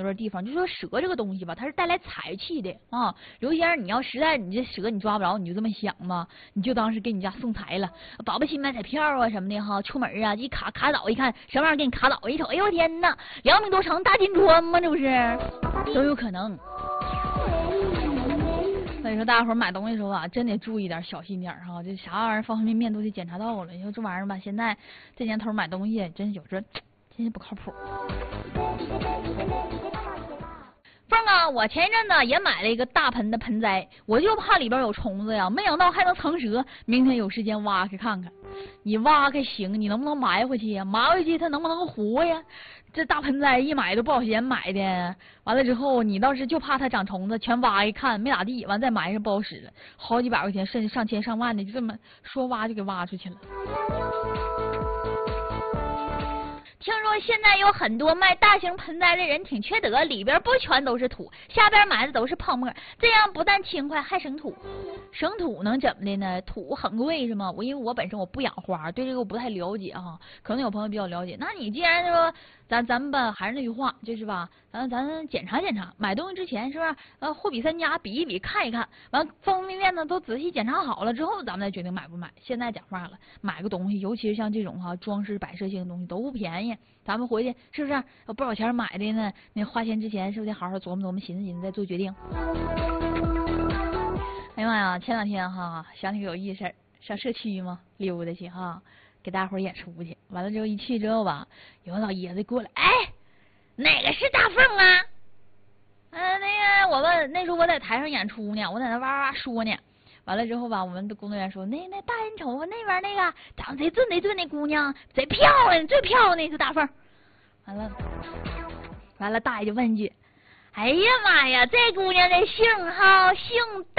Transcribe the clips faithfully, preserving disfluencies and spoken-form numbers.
多地方，就说蛇这个东西吧，它是带来财气的啊。刘先生，你要实在你这蛇你抓不着，你就这么想嘛，你就当是给你家送财了，宝宝新买彩票啊什么的哈，出门啊一卡卡倒，一看什么玩意儿给你卡倒，一瞅，哎呦天哪，两米多长大金砖吗？这不是都有可能。所以说大家伙买东西的时候啊，真得注意点，小心点哈。这啥玩意儿方方面面都得检查到了。你说这玩意儿吧，现在这年头买东西真有这真是不靠谱。凤啊，我前一阵呢也买了一个大盆的盆栽，我就怕里边有虫子呀，没想到还能藏蛇。明天有时间挖开看看。你挖开行，你能不能埋回去呀？埋回去它能不能活呀？这大盆栽一买都不少钱买的，完了之后你倒是就怕它长虫子，全挖一看没咋地，完再埋上不好使了，好几百块钱甚至上千上万的，就这么说挖就给挖出去了。听说现在有很多卖大型盆栽的人挺缺德，里边不全都是土，下边埋的都是泡沫，这样不但轻快还省土。省土能怎么的呢？土很贵是吗？我因为我本身我不养花，对这个我不太了解哈，可能有朋友比较了解。那你既然说咱咱们吧，还是那句话，就是吧，咱咱检查检查，买东西之前是不是呃货比三家，比一比，看一看，完方方面面呢都仔细检查好了之后，咱们再决定买不买。现在讲话了，买个东西，尤其是像这种哈装饰摆设性的东西都不便宜，咱们回去是不是有不少钱买的呢？你花钱之前是不是得好好琢磨琢磨，寻思寻思再做决定？哎呀妈呀，前两天哈想起个有意思事儿，上社区嘛溜达去哈，给大伙儿演出去。完了之后一去之后吧，有个老爷子过来，哎，哪个是大凤啊？嗯、呃，那个我们那时候我在台上演出呢，我在那哇哇说呢。完了之后吧，我们的工作人员说，那那大人瞅吧，那边那个长得贼俊贼俊那姑娘，贼漂亮，最漂亮那是大凤。完了，完了，大爷就问句，哎呀妈呀，这姑娘的姓哈姓大。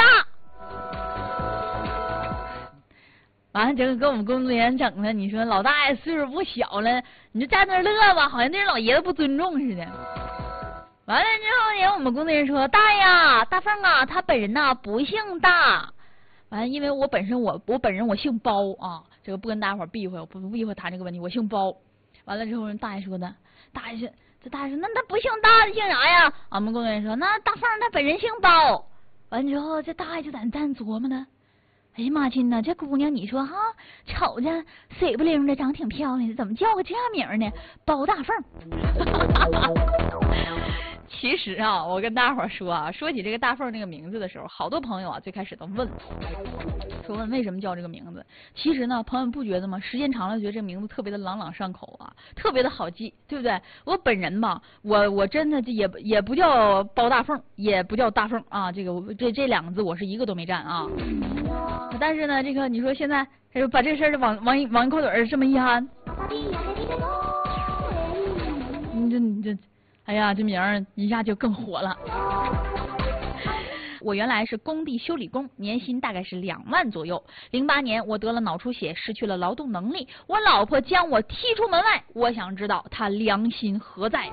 完了，这个跟我们工作人员整的，你说老大爷岁数不小了，你就站那乐吧，好像对人老爷子不尊重似的。完了之后呢，我们工作人员说，大呀，大凤啊，他本人呐不姓大。完了，因为我本身我我本人我姓包啊，这个不跟大家伙避讳，我不避讳谈这个问题，我姓包。完了之后，人大爷说的，大爷说，这大爷说，那他不姓大，姓啥呀？我们工作人员说，那大凤他本人姓包。完了之后，这大爷就在那站琢磨呢。哎呀妈亲呐，这姑娘你说哈，瞅着水不灵的，长挺漂亮的，怎么叫个这名呢？包大凤。其实啊，我跟大伙儿说啊，说起这个大凤这个名字的时候，好多朋友啊最开始都问，说问为什么叫这个名字。其实呢，朋友们不觉得吗？时间长了，觉得这个名字特别的朗朗上口啊，特别的好记，对不对？我本人吧，我我真的也也不叫包大凤，也不叫大凤啊，这个这这两个字我是一个都没占啊。但是呢，这个你说现在把这事儿往往往一口嘴儿这么一喊，你这你这。哎呀，这名儿一下就更火了。我原来是工地修理工，年薪大概是两万左右。零八年我得了脑出血，失去了劳动能力，我老婆将我踢出门外。我想知道她良心何在？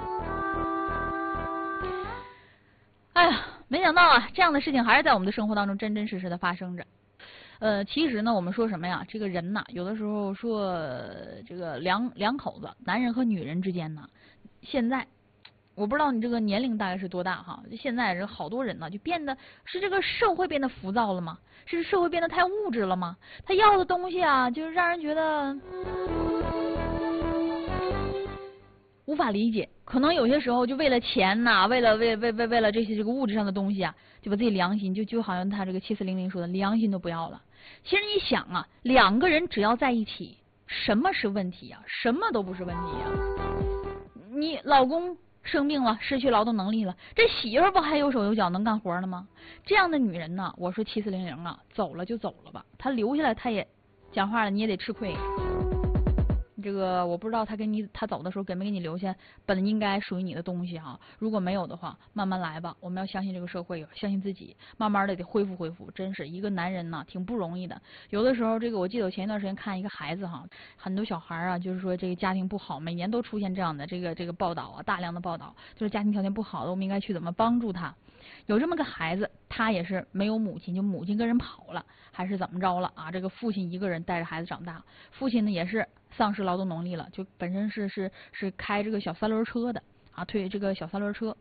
哎呀，没想到啊，这样的事情还是在我们的生活当中真真实实的发生着。呃，其实呢，我们说什么呀？这个人呐，有的时候说这个两两口子，男人和女人之间呢，现在。我不知道你这个年龄大概是多大哈？现在人好多人呢，就变得是这个社会变得浮躁了吗？是社会变得太物质了吗？他要的东西啊，就是让人觉得无法理解。可能有些时候就为了钱呐、啊，为了为为为为了这些这个物质上的东西啊，就把自己良心就就好像他这个七四零零说的，良心都不要了。其实你想啊，两个人只要在一起，什么是问题啊？什么都不是问题啊。你老公生病了，失去劳动能力了，这媳妇不还有手有脚能干活呢吗？这样的女人呢，我说七四零零啊，走了就走了吧，她留下来她也讲话了，你也得吃亏。这个我不知道他跟你他走的时候给没给你留下本应该属于你的东西哈，如果没有的话，慢慢来吧。我们要相信这个社会，相信自己，慢慢的得恢复恢复。真是一个男人呢，挺不容易的。有的时候，这个我记得我前一段时间看一个孩子哈，很多小孩啊，就是说这个家庭不好，每年都出现这样的这个这个报道啊，大量的报道，就是家庭条件不好的，我们应该去怎么帮助他。有这么个孩子，他也是没有母亲，就母亲跟人跑了，还是怎么着了啊？这个父亲一个人带着孩子长大，父亲呢也是丧失劳动能力了，就本身是是是开这个小三轮车的啊，推这个小三轮车。